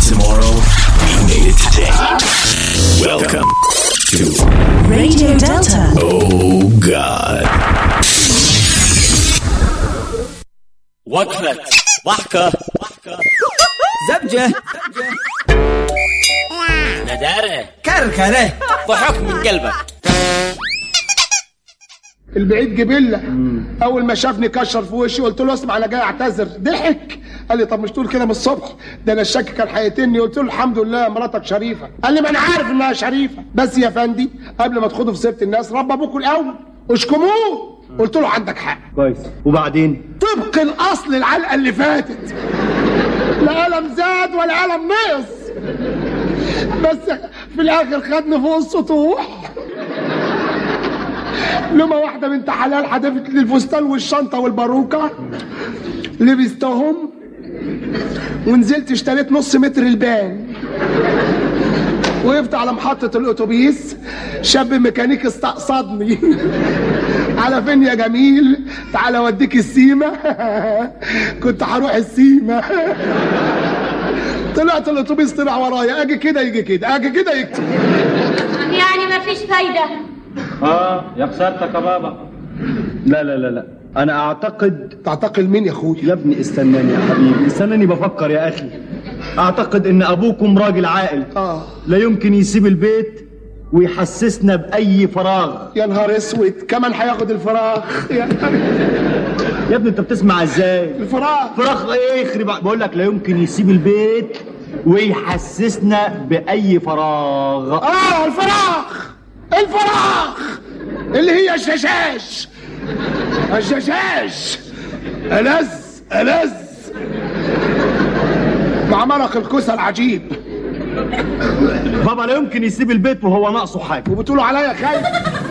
tomorrow, we made it today. Welcome to Radio Delta. Oh God. وقفة ضحكة زبجة ندارة كركرة ضحك من قلبك. البعيد جبله اول ما شافني كشر في وشي، قلت له اسمع انا جاي اعتذر. ضحك قال لي طب مش تقول كده من الصبح؟ ده انا الشك كان هيقتلني. قلت له الحمد لله مراتك شريفه. قال لي ما انا عارف انها شريفه، بس يا فندي قبل ما تاخدوا في سيره الناس رب ابوكوا الاول اشكموه. قلت له عندك حق كويس. وبعدين طبق الاصل العلقه اللي فاتت، لا قلم زاد ولا قلم نقص، بس في الاخر خدني فوق السطوح. لما واحده بنت حلال حدفت لي الفستان والشنطه والباروكه، لبستهم ونزلت اشتريت نص متر البان. وقفت على محطه الاتوبيس، شاب ميكانيكي استقصدني. على فين يا جميل؟ تعالى اوديك السيما. كنت هروح السيما. طلعت الاتوبيس طلع ورايا، اجي كده يجي كده، اجي كده يكتب. يعني مفيش فايده. يا خسارتك يا بابا. لا لا لا لا، انا اعتقد. تعتقل مين يا اخويا؟ يا ابني استناني يا حبيبي، استناني بفكر يا اخي. اعتقد ان ابوكم راجل عاقل. لا يمكن يسيب البيت ويحسسنا باي فراغ. يا نهار اسود، كمان هياخد الفراغ. يا ابني انت بتسمع ازاي؟ فراغ ايه يخرب؟ بقول لك لا يمكن يسيب البيت ويحسسنا باي فراغ. الفراغ اللي هي الشاشاش. ألذ مع مرق الكوسه العجيب. بابا لا يمكن يسيب البيت وهو ناقصه حاجه. وبتقولوا عليا خايف؟